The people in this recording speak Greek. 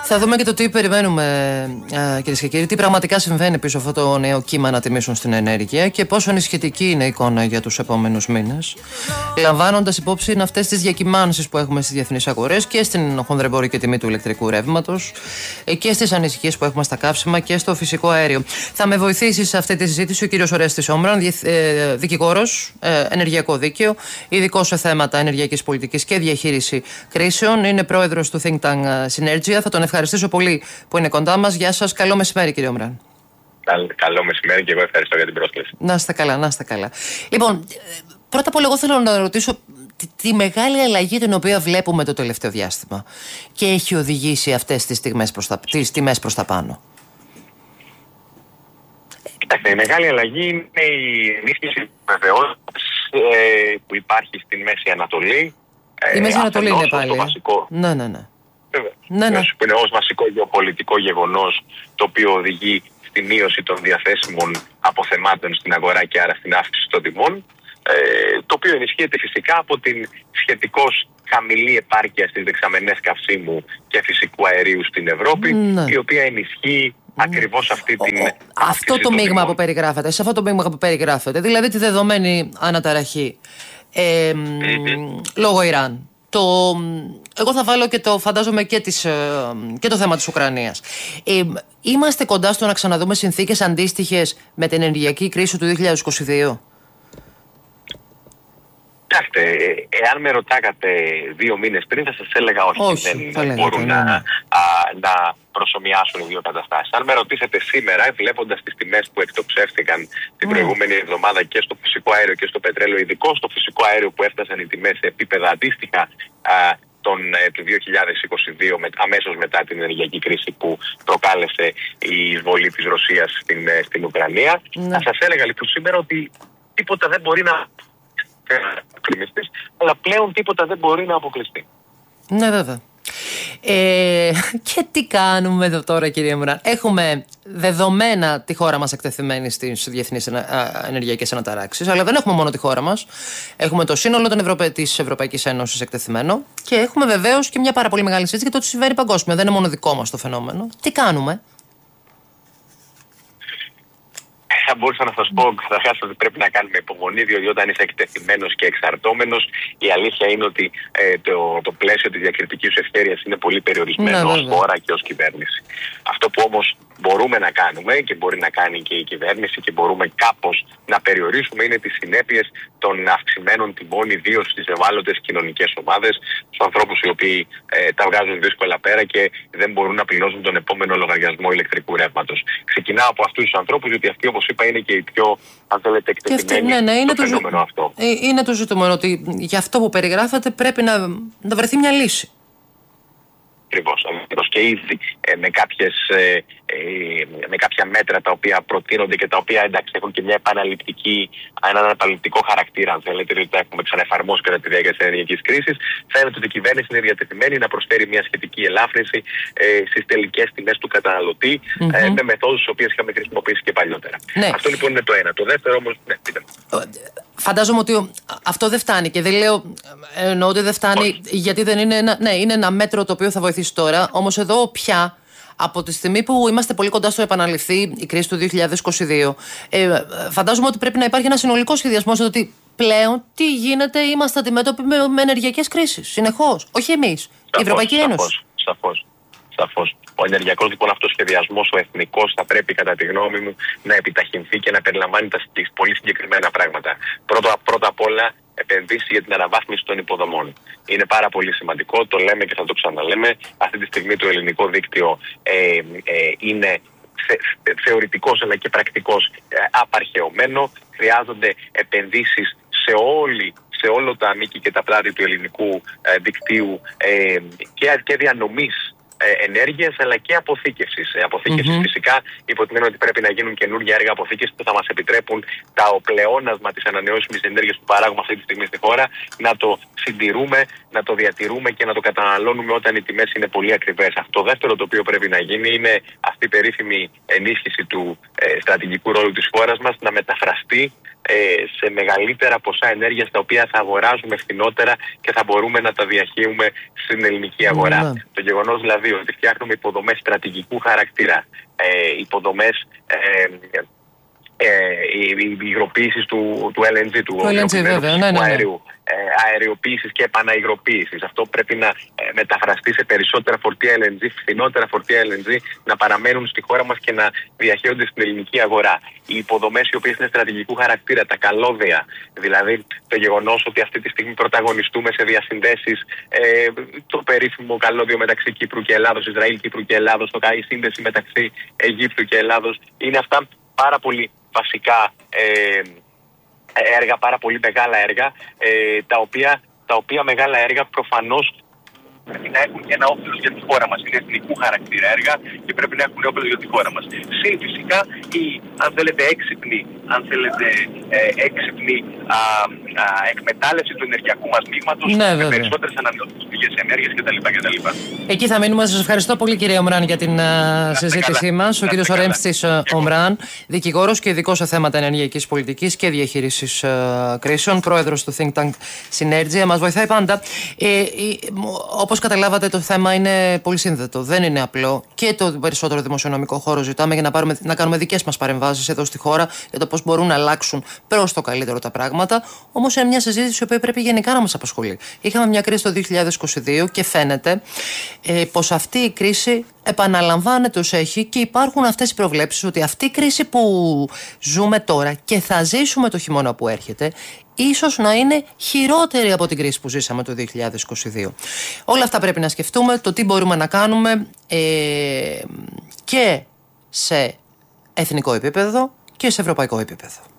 Θα δούμε και το τι περιμένουμε, κυρίες και κύριοι, τι πραγματικά συμβαίνει πίσω αυτό το νέο κύμα ανατιμήσεων στην ενέργεια και πόσο ενισχυτική είναι η εικόνα για τους επόμενους μήνες. Λαμβάνοντας υπόψη αυτές τις διακυμάνσεις που έχουμε στις διεθνείς αγορές και στην χονδρεμπορική τιμή του ηλεκτρικού ρεύματος και στις ανησυχίες που έχουμε στα καύσιμα και στο φυσικό αέριο. Θα με βοηθήσει σε αυτή τη συζήτηση ο κύριος Ορέστης Όμραν, δικηγόρος, ενεργειακό δίκαιο, ειδικός σε θέματα ενεργειακής πολιτικής και διαχείριση κρίσεων. Είναι πρόεδρος του Think Tank Synergia. Θα τον ευχαριστήσω πολύ που είναι κοντά μας. Γεια σας. Καλό μεσημέρι, κύριε Όμραν. Καλό μεσημέρι και εγώ ευχαριστώ για την πρόσκληση. Να είστε καλά, να είστε καλά. Λοιπόν, πρώτα απ' όλα, εγώ θέλω να ρωτήσω τη μεγάλη αλλαγή την οποία βλέπουμε το τελευταίο διάστημα και έχει οδηγήσει αυτές τις τιμές προς τα πάνω. Κοιτάξτε, η μεγάλη αλλαγή είναι η ενίσχυση της βεβαιότητας που υπάρχει στην Μέση Ανατολή. Η Μέση Ανατολή είναι πάλι. Βασικό, ναι. Που είναι ως βασικό γεωπολιτικό γεγονός το οποίο οδηγεί στη μείωση των διαθέσιμων αποθεμάτων στην αγορά και άρα στην αύξηση των τιμών. Το οποίο ενισχύεται φυσικά από την σχετικώς χαμηλή επάρκεια στις δεξαμενές καυσίμου και φυσικού αερίου στην Ευρώπη, η οποία ενισχύει ακριβώς αυτή την αυτό το μείγμα που περιγράφεται, σε αυτό το μείγμα που περιγράφεται, δηλαδή τη δεδομένη αναταραχή λόγω Ιράν. Εγώ θα βάλω και φαντάζομαι και το θέμα της Ουκρανίας. Είμαστε κοντά στο να ξαναδούμε συνθήκες αντίστοιχες με την ενεργειακή κρίση του 2022. Κοιτάξτε, εάν με ρωτάγατε 2 μήνες πριν θα σας έλεγα όχι, δεν μπορούν να προσομοιάσουν οι δύο καταστάσεις. Αν με ρωτήσετε σήμερα, βλέποντας τις τιμές που εκτοψεύτηκαν την προηγούμενη εβδομάδα και στο φυσικό αέριο και στο πετρέλαιο, ειδικώς στο φυσικό αέριο που έφτασαν οι τιμές σε επίπεδα αντίστοιχα του 2022, αμέσως μετά την ενεργειακή κρίση που προκάλεσε η εισβολή της Ρωσίας στην Ουκρανία, θα σας έλεγα λοιπόν σήμερα ότι τίποτα δεν μπορεί να αλλά πλέον τίποτα δεν μπορεί να αποκλειστεί. Ναι, βέβαια. Και τι κάνουμε εδώ τώρα, κύριε Όμραν? Έχουμε δεδομένα τη χώρα μας εκτεθειμένη στις διεθνείς ενεργειακές αναταράξεις, αλλά δεν έχουμε μόνο τη χώρα μας. Έχουμε το σύνολο της Ευρωπαϊκής Ένωσης εκτεθειμένο και έχουμε βεβαίως και μια πάρα πολύ μεγάλη συζήτηση για το τι συμβαίνει παγκόσμια. Δεν είναι μόνο δικό μας το φαινόμενο. Τι κάνουμε? Θα μπορούσα να σας πω καταρχάς ότι πρέπει να κάνουμε υπομονή, διότι όταν είσαι εκτεθειμένος και εξαρτώμενος, η αλήθεια είναι ότι το πλαίσιο της διακριτικής σου ευχέρειας είναι πολύ περιορισμένο ως χώρα και ως κυβέρνηση. Αυτό που όμως μπορούμε να κάνουμε και μπορεί να κάνει και η κυβέρνηση και μπορούμε κάπως να περιορίσουμε είναι τις συνέπειες των αυξημένων τιμών, ιδίως στις ευάλωτες κοινωνικές ομάδες, στους ανθρώπους οι οποίοι τα βγάζουν δύσκολα πέρα και δεν μπορούν να πληρώσουν τον επόμενο λογαριασμό ηλεκτρικού ρεύματος. Ξεκινάω από αυτούς τους ανθρώπους, γιατί αυτοί, όπως είπα, είναι και οι πιο, αν θέλετε, εκτεθειμένοι είναι στο φαινόμενο αυτό. Είναι το ζητούμενο ότι για αυτό που περιγράφατε πρέπει να βρεθεί μια λύση. Ακριβώς. Και ήδη με κάποια μέτρα τα οποία προτείνονται και τα οποία εντάξει έχουν και έναν επαναληπτικό χαρακτήρα, αν θέλετε, ότι τα έχουμε ξαναεφαρμόσει κατά τη διάρκεια της ενεργειακής κρίσης, φαίνεται ότι η κυβέρνηση είναι διατεθειμένη να προσφέρει μια σχετική ελάφρυνση στις τελικές τιμές του καταναλωτή με μεθόδους τις οποίες είχαμε χρησιμοποιήσει και παλιότερα. Ναι. Αυτό λοιπόν είναι το ένα. Το δεύτερο όμως. Φαντάζομαι ότι αυτό δεν φτάνει και δεν λέω εννοώ ότι δεν φτάνει γιατί δεν είναι είναι ένα μέτρο το οποίο θα βοηθήσει τώρα. Όμως εδώ πια από τη στιγμή που είμαστε πολύ κοντά στο επαναληφθεί η κρίση του 2022, φαντάζομαι ότι πρέπει να υπάρχει ένα συνολικό σχεδιασμός ότι πλέον τι γίνεται, είμαστε αντιμέτωποι με ενεργειακές κρίσεις συνεχώς. Όχι εμείς, η Ευρωπαϊκή Ένωση. Σαφώς. Ο ενεργειακός λοιπόν αυτός σχεδιασμός, ο εθνικός, θα πρέπει κατά τη γνώμη μου να επιταχυνθεί και να περιλαμβάνει τα πολύ συγκεκριμένα πράγματα. Πρώτα απ' όλα, επενδύσει για την αναβάθμιση των υποδομών. Είναι πάρα πολύ σημαντικό, το λέμε και θα το ξαναλέμε. Αυτή τη στιγμή το ελληνικό δίκτυο είναι θεωρητικός αλλά και πρακτικός απαρχαιωμένο. Χρειάζονται επενδύσεις σε όλο τα μήκη και τα πλάτη του ελληνικού δικτύου και διανομής ενέργειας αλλά και αποθήκευσης. Αποθήκευση φυσικά υπό την έννοια ότι πρέπει να γίνουν καινούργια έργα αποθήκευσης που θα μας επιτρέπουν το πλεόνασμα της ανανεώσιμης ενέργειας που παράγουμε αυτή τη στιγμή στη χώρα να το συντηρούμε, να το διατηρούμε και να το καταναλώνουμε όταν οι τιμές είναι πολύ ακριβές. Αυτό το δεύτερο το οποίο πρέπει να γίνει είναι αυτή η περίφημη ενίσχυση του στρατηγικού ρόλου της χώρας μας να μεταφραστεί σε μεγαλύτερα ποσά ενέργειας, τα οποία θα αγοράζουμε φθηνότερα και θα μπορούμε να τα διαχείουμε στην ελληνική αγορά. Το γεγονός δηλαδή ότι φτιάχνουμε υποδομές στρατηγικού χαρακτήρα, υποδομές υγροποίησης του LNG, του αερίου, αεριοποίησης και επαναυγροποίησης. Αυτό πρέπει να μεταφραστεί σε περισσότερα φορτία LNG, φθηνότερα φορτία LNG, να παραμένουν στη χώρα μας και να διαχέονται στην ελληνική αγορά. Οι υποδομές οι οποίες είναι στρατηγικού χαρακτήρα, τα καλώδια, δηλαδή το γεγονός ότι αυτή τη στιγμή πρωταγωνιστούμε σε διασυνδέσεις, το περίφημο καλώδιο μεταξύ Κύπρου και Ελλάδος, Ισραήλ, Κύπρου και Ελλάδος, η σύνδεση μεταξύ Αιγύπτου και Ελλάδος, είναι αυτά πάρα πολύ βασικά έργα, πάρα πολύ μεγάλα έργα, τα οποία μεγάλα έργα προφανώς πρέπει να έχουν και ένα όφελος για τη χώρα μας. Είναι εθνικού χαρακτήρα έργα και πρέπει να έχουν όφελος για τη χώρα μας. Συν φυσικά η, αν θέλετε, έξυπνη εκμετάλλευση του ενεργειακού μας μείγματος, με περισσότερες ανανεώσιμες πηγές ενέργειας κτλ. Εκεί θα μείνουμε. Σας ευχαριστώ πολύ, κύριε Ομράν, για την συζήτησή μας. Ο κύριος Ορέμστης Ομράν, δικηγόρος και ειδικός σε θέματα ενεργειακής πολιτικής και διαχείρισης κρίσεων, πρόεδρος του Think Tank Synergia. Μας βοηθάει πάντα. Όπως καταλάβατε, το θέμα είναι πολύ σύνδετο. Δεν είναι απλό. Και το περισσότερο δημοσιονομικό χώρο ζητάμε για να κάνουμε δικές μας παρεμβάσεις εδώ στη χώρα για το πώς μπορούν να αλλάξουν προς το καλύτερο τα πράγματα. Όμως είναι μια συζήτηση που πρέπει γενικά να μας απασχολεί. Είχαμε μια κρίση το 2022 και φαίνεται πως αυτή η κρίση επαναλαμβάνεται ως έχει και υπάρχουν αυτές οι προβλέψεις ότι αυτή η κρίση που ζούμε τώρα και θα ζήσουμε το χειμώνα που έρχεται, ίσως να είναι χειρότερη από την κρίση που ζήσαμε το 2022. Όλα αυτά πρέπει να σκεφτούμε, το τι μπορούμε να κάνουμε και σε εθνικό επίπεδο και σε ευρωπαϊκό επίπεδο.